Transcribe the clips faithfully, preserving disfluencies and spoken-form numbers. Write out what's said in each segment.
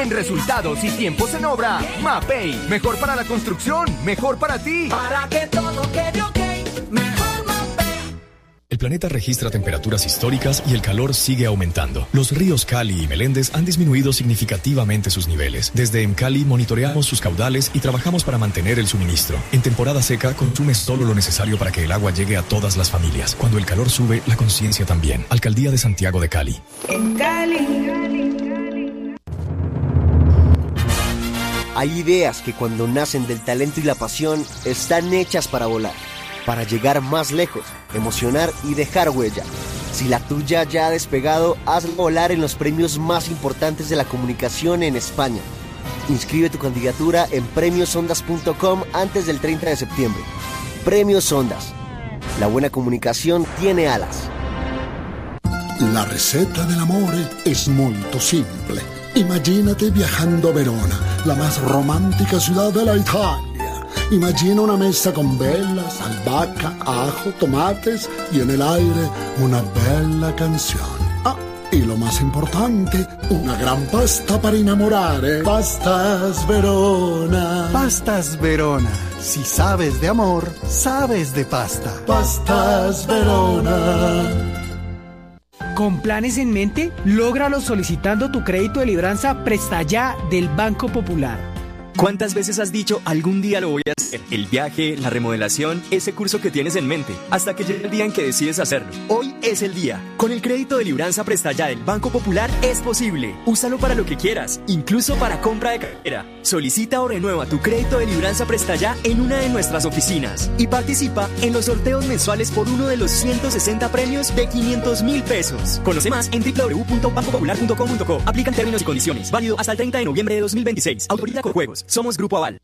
En resultados y tiempos en obra, Mapei. Mejor para la construcción, mejor para ti. Para que todo quede ok, mejor Mapei. El planeta registra temperaturas históricas y el calor sigue aumentando. Los ríos Cali y Meléndez han disminuido significativamente sus niveles. Desde EMCALI monitoreamos sus caudales y trabajamos para mantener el suministro. En temporada seca, consume solo lo necesario para que el agua llegue a todas las familias. Cuando el calor sube, la conciencia también. Alcaldía de Santiago de Cali. En Cali. Hay ideas que cuando nacen del talento y la pasión están hechas para volar, para llegar más lejos, emocionar y dejar huella. Si la tuya ya ha despegado, hazla volar en los premios más importantes de la comunicación en España. Inscribe tu candidatura en premios ondas punto com antes del treinta de septiembre. Premios Ondas. La buena comunicación tiene alas. La receta del amore es molto simple. Imagínate viajando a Verona, la más romántica ciudad de la Italia. Imagina una mesa con velas, albahaca, ajo, tomates y en el aire una bella canción. Ah, y lo más importante, una gran pasta para enamorare. Pastas Verona. Pastas Verona. Si sabes de amor, sabes de pasta. Pastas Verona. ¿Con planes en mente? Lógralo solicitando tu crédito de libranza Presta Ya del Banco Popular. ¿Cuántas veces has dicho algún día lo voy a hacer? El viaje, la remodelación, ese curso que tienes en mente, hasta que llegue el día en que decides hacerlo. Hoy es el día. Con el crédito de libranza Presta Ya del Banco Popular es posible. Úsalo para lo que quieras, incluso para compra de cartera. Solicita o renueva tu crédito de libranza Presta Ya en una de nuestras oficinas y participa en los sorteos mensuales por uno de los ciento sesenta premios de quinientos mil pesos. Conoce más en doble u doble u doble u punto banco popular punto com punto co. Aplican términos y condiciones. Válido hasta el treinta de noviembre de dos mil veintiséis. Autoridad con Juegos. Somos Grupo Aval.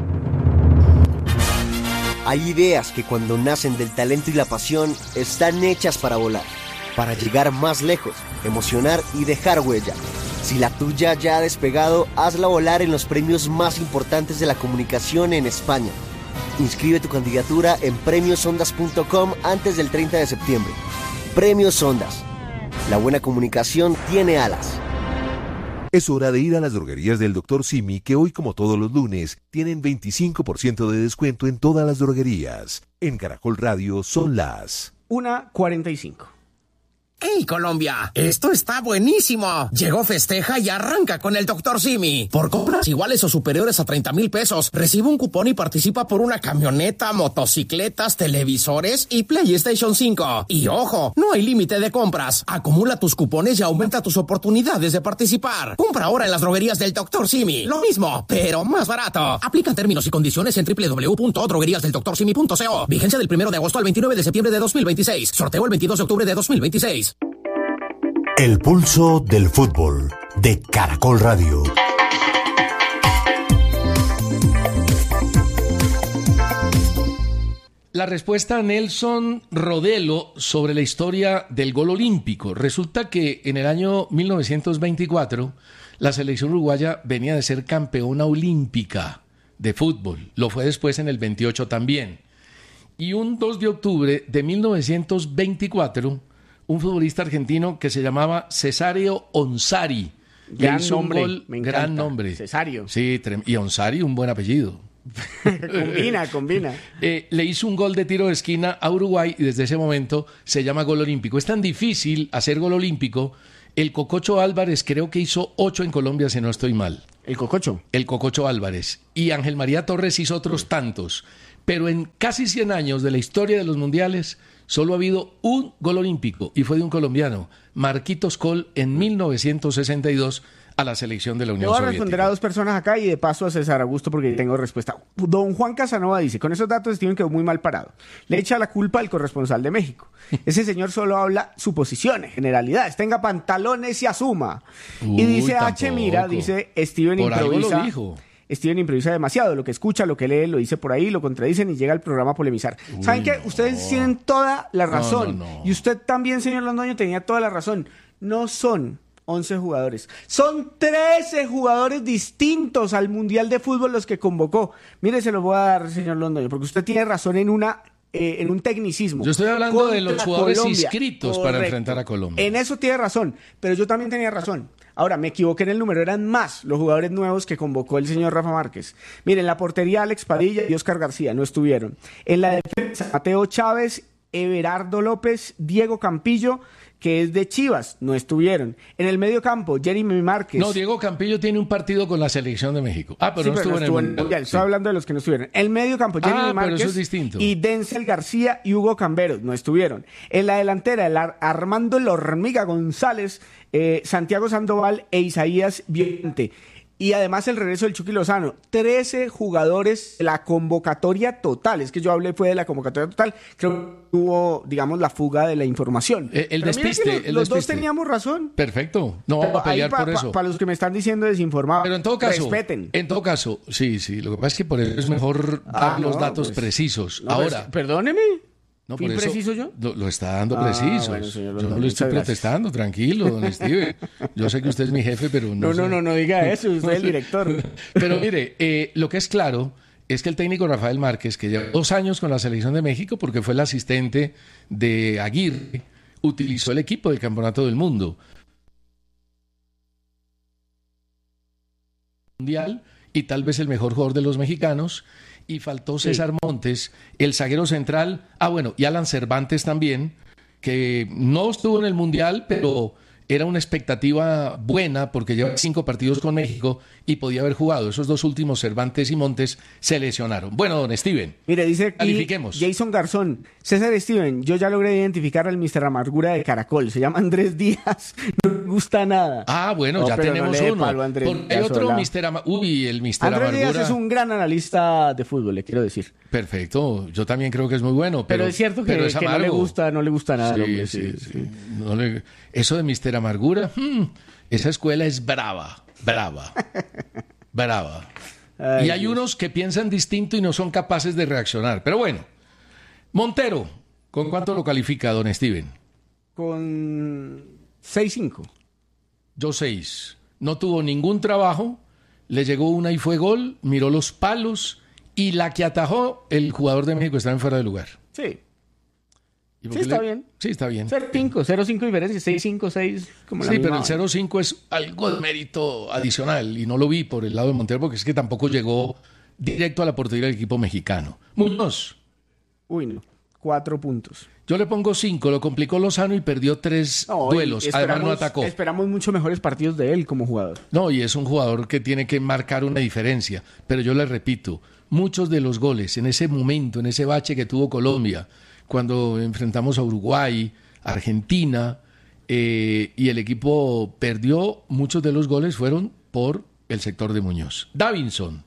Hay ideas que cuando nacen del talento y la pasión están hechas para volar, para llegar más lejos, emocionar y dejar huella. Si la tuya ya ha despegado, hazla volar en los premios más importantes de la comunicación en España. Inscribe tu candidatura en premios ondas punto com antes del treinta de septiembre. Premios Ondas. La buena comunicación tiene alas. Es hora de ir a las droguerías del doctor Simi, que hoy, como todos los lunes, tienen veinticinco por ciento de descuento en todas las droguerías. En Caracol Radio son las una cuarenta y cinco. ¡Hey, Colombia! ¡Esto está buenísimo! Llegó Festeja y arranca con el doctor Simi. Por compras iguales o superiores a treinta mil pesos, recibe un cupón y participa por una camioneta, motocicletas, televisores y PlayStation cinco. Y ojo, no hay límite de compras. Acumula tus cupones y aumenta tus oportunidades de participar. Compra ahora en las droguerías del doctor Simi. Lo mismo, pero más barato. Aplican términos y condiciones en doble u doble u doble u punto droguerías del doctor simi punto co. Vigencia del primero de agosto al veintinueve de septiembre de dos mil veintiséis. Sorteo el veintidós de octubre de dos mil veintiséis. El pulso del fútbol de Caracol Radio. La respuesta a Nelson Rodelo sobre la historia del gol olímpico. Resulta que en el año mil novecientos veinticuatro la selección uruguaya venía de ser campeona olímpica de fútbol. Lo fue después en el veintiocho también. Y un dos de octubre de mil novecientos veinticuatro, un futbolista argentino que se llamaba Cesario Onsari. Gran nombre, gol, me encanta. Gran nombre. Cesario. Sí, y Onsari, un buen apellido. combina, combina. Eh, le hizo un gol de tiro de esquina a Uruguay y desde ese momento se llama gol olímpico. Es tan difícil hacer gol olímpico. El Cococho Álvarez creo que hizo ocho en Colombia, si no estoy mal. ¿El Cococho? El Cococho Álvarez. Y Ángel María Torres hizo otros tantos. Pero en casi cien años de la historia de los mundiales solo ha habido un gol olímpico y fue de un colombiano, Marquitos Coll, en mil novecientos sesenta y dos a la selección de la Unión Soviética. Voy a Soviética. responder a dos personas acá y de paso a César Augusto porque tengo respuesta. Don Juan Casanova dice, con esos datos Steven quedó muy mal parado. Le echa la culpa al corresponsal de México. Ese señor solo habla suposiciones, generalidades. Tenga pantalones y asuma. Uy, y dice tampoco. H. Mira, dice Steven Por algo improvisa. lo dijo. Steven improvisa demasiado, lo que escucha, lo que lee, lo dice por ahí, lo contradicen y llega al programa a polemizar. Uy, ¿saben qué? Ustedes no. tienen toda la razón. No, no, no. Y usted también, señor Londoño, tenía toda la razón. No son once jugadores, son trece jugadores distintos al Mundial de Fútbol los que convocó. Mire, se lo voy a dar, señor Londoño, porque usted tiene razón en una eh, en un tecnicismo. Yo estoy hablando de los jugadores Colombia. inscritos Correcto. para enfrentar a Colombia. En eso tiene razón, pero yo también tenía razón. Ahora, me equivoqué en el número, eran más los jugadores nuevos que convocó el señor Rafa Márquez. Miren, la portería Alex Padilla y Oscar García no estuvieron. En la defensa, Mateo Chávez, Everardo López, Diego Campillo, que es de Chivas, no estuvieron. En el medio campo, Jeremy Márquez. No, Diego Campillo tiene un partido con la selección de México. Ah, pero Sí, no pero estuvo no en estuvo el en el Mundial. Mundial. Estoy hablando de los que no estuvieron. El medio campo, Jeremy Ah, pero Márquez eso es distinto. y Denzel García y Hugo Camberos no estuvieron. En la delantera, el Ar- Armando La Hormiga González, eh, Santiago Sandoval e Isaías Viente. Y además el regreso del Chucky Lozano. trece jugadores, la convocatoria total. Es que yo hablé fue de la convocatoria total. Creo que hubo, digamos, la fuga de la información. Eh, el Pero mira despiste, que los, el los dos despiste. teníamos razón. Perfecto. No Pero vamos a pelear ahí pa- por pa- eso. Para los que me están diciendo desinformados, Pero en todo caso, respeten. en todo caso, sí, sí. Lo que pasa es que por eso es mejor dar Ah, los no, datos pues, precisos. no, pues, Ahora, perdóneme. no, ¿Fui por eso preciso yo? Lo, lo está dando Ah, preciso. bueno, señor yo Londoño, no le estoy muchas gracias. protestando, tranquilo, don Steve. Yo sé que usted es mi jefe, pero no. No, sé. no, no, no diga eso, usted es el sé. director. Pero mire, eh, lo que es claro es que el técnico Rafael Márquez, que lleva dos años con la selección de México, porque fue el asistente de Aguirre, utilizó el equipo del Campeonato del Mundo Mundial y tal vez el mejor jugador de los mexicanos. Y faltó César Montes, el zaguero central. Ah, bueno, y Alan Cervantes también, que no estuvo en el Mundial, pero era una expectativa buena porque lleva cinco partidos con México y podía haber jugado. Esos dos últimos, Cervantes y Montes, se lesionaron. Bueno, don Steven, Mire, dice aquí califiquemos. Jason Garzón, César Steven, yo ya logré identificar al mister Amargura de Caracol, se llama Andrés Díaz, no me gusta nada. Ah, bueno, No, ya pero no tenemos le dé uno. palo a Andrés Porque hay Díaz, otro hola. mister Ama- Uy, el mister Andrés Amargura. Díaz es un gran analista de fútbol, le quiero decir. Perfecto, yo también creo que es muy bueno. Pero, Pero, es cierto que, pero es que no le amargo. gusta, no le gusta nada al Sí, hombre, sí, sí, sí. No le- Eso de mister Amargura, hmm, esa escuela es brava, brava, brava. Ay, y hay Dios. unos que piensan distinto y no son capaces de reaccionar. Pero bueno, Montero, ¿con cuánto lo califica, don Steven? Con seis cinco. Yo seis. No tuvo ningún trabajo, le llegó una y fue gol, miró los palos y la que atajó, el jugador de México estaba en fuera de lugar. Sí. ¿Y por Sí, qué está le- bien. Sí, está bien. cero cinco, cero cinco diferencia, seis cinco, seis como la Sí, misma pero el vaina. cero cinco es algo de mérito adicional y no lo vi por el lado de Montero porque es que tampoco llegó directo a la portería del equipo mexicano. Muñoz, Uy, no. Cuatro puntos. yo le pongo cinco, lo complicó Lozano y perdió tres No, y duelos, además no esperamos- atacó. Esperamos mucho mejores partidos de él como jugador. No, y es un jugador que tiene que marcar una diferencia, pero yo le repito, muchos de los goles en ese momento, en ese bache que tuvo Colombia, cuando enfrentamos a Uruguay, Argentina, eh, y el equipo perdió, muchos de los goles fueron por el sector de Muñoz. Davinson.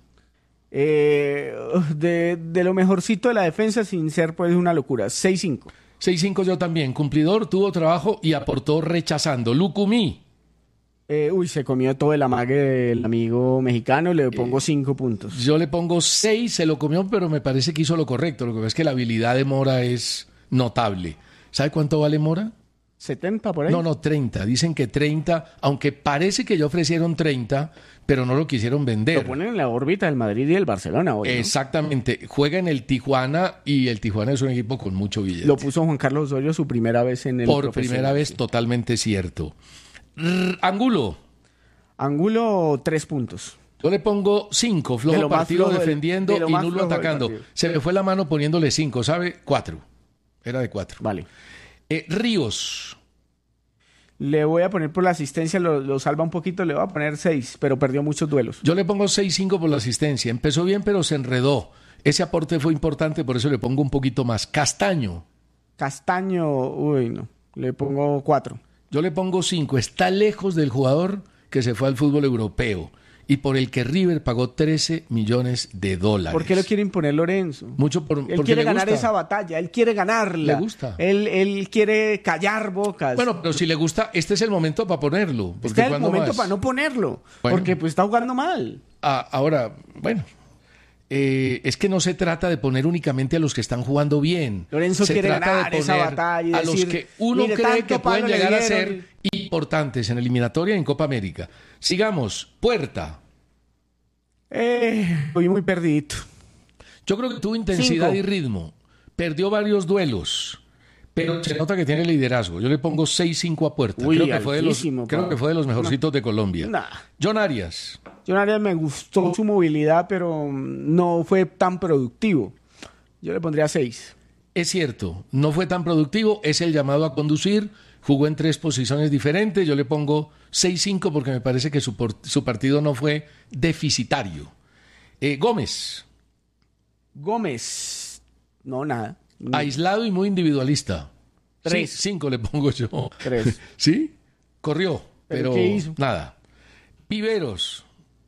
Eh, de, de lo mejorcito de la defensa, sin ser pues una locura. seis cinco. seis cinco yo también. Cumplidor, tuvo trabajo y aportó rechazando. Lucumí. Eh, uy, se comió todo el amague del amigo mexicano, le pongo cinco puntos. Yo le pongo seis, se lo comió, pero me parece que hizo lo correcto. Lo que pasa es que la habilidad de Mora es notable. ¿Sabe cuánto vale Mora? setenta por ahí. No, no, treinta. Dicen que treinta, aunque parece que ya ofrecieron treinta, pero no lo quisieron vender. Lo ponen en la órbita del Madrid y del Barcelona hoy, ¿no? Exactamente. Juega en el Tijuana y el Tijuana es un equipo con mucho billete. Lo puso Juan Carlos Osorio su primera vez en el Por profesional, primera vez, sí. totalmente cierto. Rrr, Angulo. Angulo, tres puntos. Yo le pongo cinco, De flojo lo más partido flojo del- defendiendo de lo y más nulo flojo del atacando. partido. Se me fue la mano poniéndole cinco, ¿sabe? Cuatro. Era de cuatro. Vale. Eh, Ríos. Le voy a poner por la asistencia, lo, lo salva un poquito, le voy a poner seis, pero perdió muchos duelos. Yo le pongo seis cinco por la asistencia. Empezó bien, pero se enredó. Ese aporte fue importante, por eso le pongo un poquito más. Castaño. Castaño, uy, no. Le pongo cuatro. Yo le pongo cinco. Está lejos del jugador que se fue al fútbol europeo y por el que River pagó trece millones de dólares. ¿Por qué lo quiere imponer Lorenzo? Mucho por, Él porque quiere le ganar gusta. esa batalla, él quiere ganarla. Le gusta. Él, él quiere callar bocas. Bueno, pero si le gusta, este es el momento para ponerlo. porque este es el ¿cuándo momento más? para no ponerlo, Bueno. porque pues está jugando mal. Ah, ahora, bueno, eh, es que no se trata de poner únicamente a los que están jugando bien. Lorenzo se quiere trata ganar de esa poner batalla y a los decir, que uno "Mire, cree tanto que palo pueden le llegar a dieron". ser importantes en eliminatoria y en Copa América. Sigamos, Puerta. Eh, estoy muy perdidito. Yo creo que tuvo intensidad Cinco. y ritmo, perdió varios duelos, pero se nota que tiene liderazgo. Yo le pongo seis cinco a Puerta. Uy, creo, que fue de los, altísimo, creo pa. que fue de los mejorcitos No. de Colombia. Nah. John Arias. John Arias me gustó su movilidad, pero no fue tan productivo. Yo le pondría seis. Es cierto, no fue tan productivo, es el llamado a conducir, jugó en tres posiciones diferentes, yo le pongo seis cinco porque me parece que su, por- su partido no fue deficitario. Eh, Gómez, Gómez, no, nada. aislado y muy individualista. Tres. cinco le pongo yo. Tres. ¿Sí? Corrió, ¿Pero pero, qué hizo? nada. Piveros.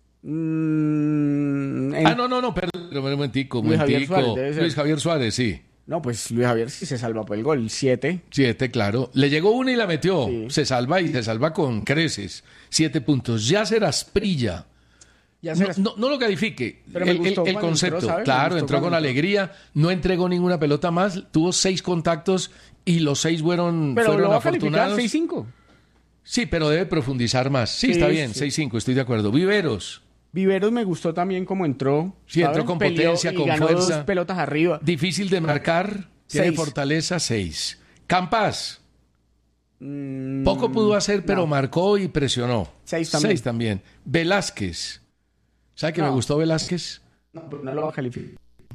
Mm, en- Ah, no, no, no, perdón, un momentico, un Luis Javier momentico. Suárez, debe ser. Luis Javier Suárez, sí. No, pues Luis Javier sí se salva por el gol, siete. Siete, claro. Le llegó una y la metió. Se salva y se salva con creces. Siete puntos. Yasser Asprilla. Ya No, no, no lo califique. Pero me el, gustó el- el cuando concepto. entró, ¿sabe? Me Claro, gustó entró con cuando entró. alegría. No entregó ninguna pelota más. Tuvo seis contactos y los seis fueron, Pero fueron lo va a calificar afortunados. seis cinco. Sí, pero debe profundizar más. Sí, Sí, está bien. sí. seis cinco, estoy de acuerdo. Viveros. Viveros me gustó también como entró. Sí, ¿sabe? entró con Peleó potencia, y con ganó fuerza. dos pelotas arriba. Difícil de marcar. Tiene Seis. fortaleza, seis. Campas. Mm, Poco pudo hacer, pero no. marcó y presionó. Seis también. Seis también. Velázquez. ¿Sabe que No. me gustó Velázquez? No, pero no lo va a calificar.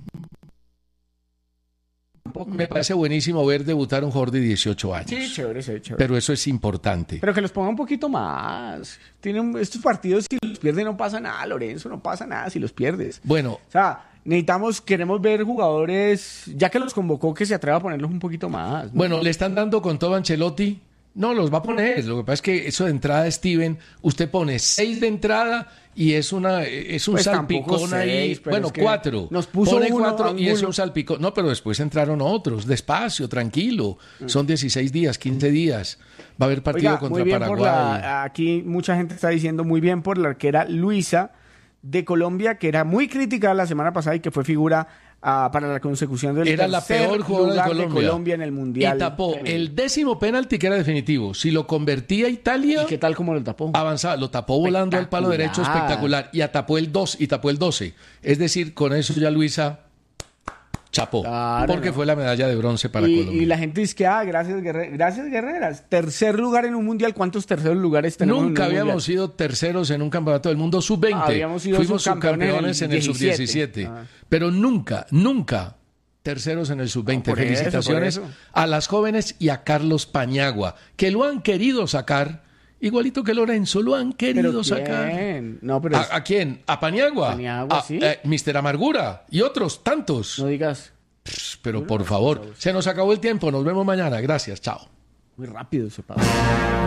Me parece buenísimo ver debutar a un jugador de dieciocho años. Sí, chévere, sí, chévere. Pero eso es importante. Pero que los ponga un poquito más. Tienen estos partidos, si los pierdes no pasa nada, Lorenzo, no pasa nada si los pierdes. Bueno, O sea, necesitamos, queremos ver jugadores, ya que los convocó, que se atreva a ponerlos un poquito más. ¿no? bueno, le están dando con todo a Ancelotti. No, los va a poner. Lo que pasa es que eso de entrada, Steven, usted pone seis de entrada y es una es un Pues tampoco salpicón ahí. seis, pero Bueno, es que cuatro. nos puso pone uno, cuatro y es Angulo. un salpicón. No, pero después entraron otros. Despacio, tranquilo. Mm. Son dieciséis días, quince días. Va a haber partido Oiga, contra muy bien por Paraguay. la, aquí mucha gente está diciendo muy bien por la arquera Luisa de Colombia, que era muy criticada la semana pasada y que fue figura ah, para la consecución del Era la tercer peor jugadora de lugar Colombia. en el Mundial. Y tapó femenino. el décimo penalti que era definitivo. Si lo convertía Italia. ¿Y qué tal como lo tapó? Avanzaba, lo tapó volando al palo derecho espectacular. Y tapó el dos y tapó el doce. Es decir, con eso ya Luisa chapó. Claro, porque no. fue la medalla de bronce para y, Colombia. y la gente dice que, ah, gracias, Guerre- gracias Guerreras. Tercer lugar en un Mundial. ¿Cuántos terceros lugares tenemos Nunca en un habíamos mundial? sido terceros en un campeonato del mundo sub veinte. Habíamos sido Fuimos subcampeones subcampeones en el sub diecisiete. diecisiete. Ah. Pero nunca, nunca terceros en el sub veinte. No, por eso, Felicitaciones por eso. a las jóvenes y a Carlos Pañagua, que lo han querido sacar, igualito que Lorenzo, lo han querido ¿Pero sacar. quién? No, pero es- ¿A, a quién? ¿A Paniagua? Paniagua, a, sí. eh, mister Amargura y otros tantos. No digas. Pero por favor, se nos acabó el tiempo. Nos vemos mañana. Gracias. Chao. Muy rápido ese paso.